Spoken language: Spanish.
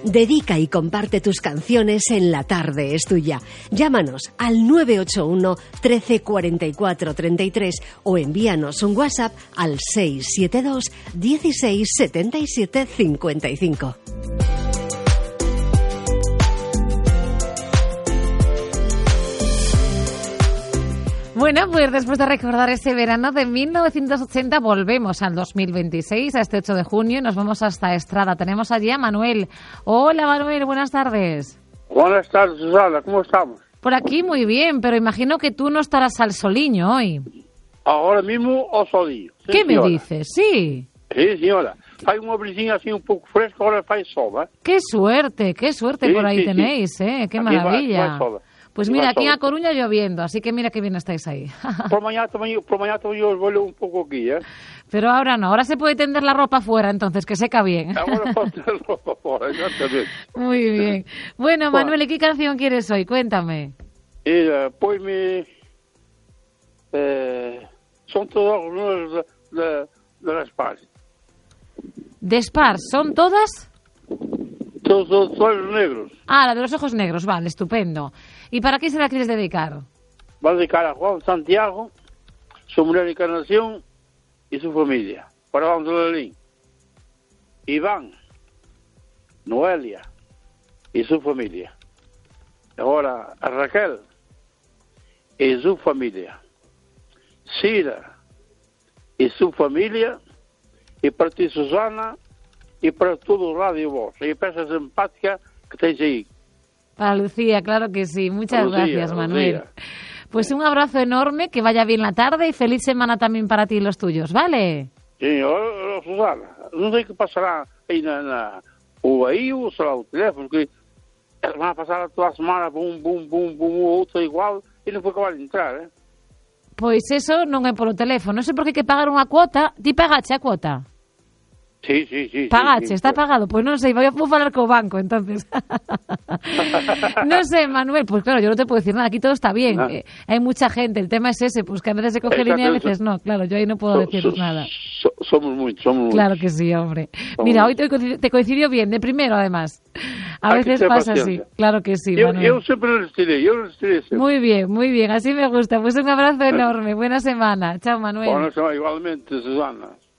Dedica y comparte tus canciones en La Tarde es Tuya. Llámanos al 981 13 44 33 o envíanos un WhatsApp al 672 16 77 55. Bueno, pues después de recordar ese verano de 1980, volvemos al 2026, a este 8 de junio, y nos vamos hasta Estrada. Tenemos allí a Manuel. Hola, Manuel, buenas tardes. Buenas tardes, Susana, ¿cómo estamos? Por aquí muy bien, pero imagino que tú no estarás al soliño hoy. Ahora mismo ao solinho. Sí, ¿Qué señora. me dices? Sí. Sí, señora. Hay un brisinho así un pouco fresco, ahora fai sol, ¿eh? Qué suerte Sí, por ahí sí, tenéis, ¿eh? Qué Aquí maravilla. vai sol. Pues Aquí mira, vai aquí en sol. A Coruña lloviendo, así que mira qué bien estáis ahí. Por mañá tamén os vou un pouco aquí, ¿eh? Pero ahora no, ahora se puede tender la ropa fuera, entonces, que seca bien. Agora posso ter roupa fora, exatamente. Muy bien. Bueno, Manuel, ¿y qué canción quieres hoy? Cuéntame. Põe-me... son todos os números de las Paz. ¿De Spars son todas? Todos os olhos negros. Ah, la de los ojos negros, vale, estupendo. ¿Y para qué se la quieres dedicar? Va a dedicar a Juan Santiago, su mujer Encarnación y su familia. Para Juan Solalín, Iván, Noelia y su familia. Ahora a Raquel y su familia. Cira y su familia. Y para ti, Susana, y para todo o Radio Voz. E para esa simpática que tens aí. Para Lucía, claro que sí. Muchas Lucía, gracias, Manuel. Lucía. Pues un abrazo enorme, que vaya bien la tarde y feliz semana también para ti y los tuyos, ¿vale? Sim, Susana, não sei o que passará aí ou aí ou será o telefone, que eles vão passar toda a semana, bum, outro igual, e não foi acabar de entrar, ¿eh? Pois eso non é polo teléfono, non sei por que hai que pagar unha cuota. Ti pagache a cuota? Sí. Pagache, sí, está pagado. Pois non sei, vou falar co banco, entonces. Non sei, Manuel, pues claro, yo no te puedo decir nada, aquí todo está bien. Hay mucha gente, el tema es ese, pues que a veces se coge línea, a veces no. Claro, yo ahí no puedo deciros nada. Somos muchos. Claro que sí, hombre. Mira, hoy te coincidió bien, de primero además. A veces pasa así. Claro que sí, Manuel. Eu sempre resistiré sempre. Muy bien, así me gusta. Pues un abrazo enorme, buena semana. Chao, Manuel. Buena semana, igualmente, Susana.